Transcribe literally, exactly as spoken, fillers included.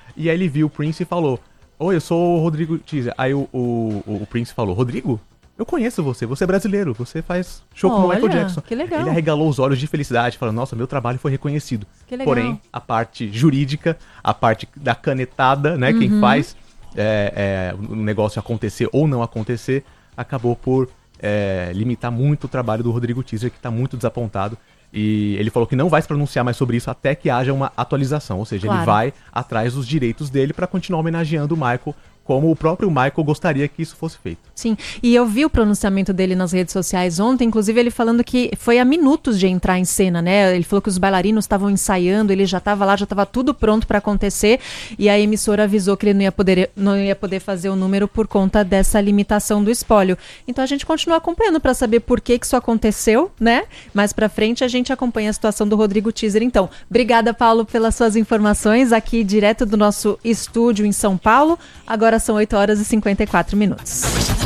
E aí ele viu o Prince e falou, oi, eu sou o Rodrigo Teaser. Aí o, o, o Prince falou, Rodrigo? Eu conheço você, você é brasileiro, você faz show com o Michael Jackson. Que legal. Ele arregalou os olhos de felicidade, falando, nossa, meu trabalho foi reconhecido. Que legal. Porém, a parte jurídica, a parte da canetada, né, uhum. quem faz é, é, o negócio acontecer ou não acontecer, acabou por é, limitar muito o trabalho do Rodrigo Teaser, que está muito desapontado. E ele falou que não vai se pronunciar mais sobre isso até que haja uma atualização. Ou seja, claro. Ele vai atrás dos direitos dele para continuar homenageando o Michael, como o próprio Michael gostaria que isso fosse feito. Sim, e eu vi o pronunciamento dele nas redes sociais ontem, inclusive ele falando que foi a minutos de entrar em cena, né? Ele falou que os bailarinos estavam ensaiando, ele já estava lá, já estava tudo pronto para acontecer, e a emissora avisou que ele não ia, poder, não ia poder fazer o número por conta dessa limitação do espólio. Então a gente continua acompanhando para saber por que, que isso aconteceu, né? Mais para frente a gente acompanha a situação do Rodrigo Teaser. Então, obrigada, Paulo, pelas suas informações aqui direto do nosso estúdio em São Paulo. Agora são oito horas e cinquenta e quatro minutos.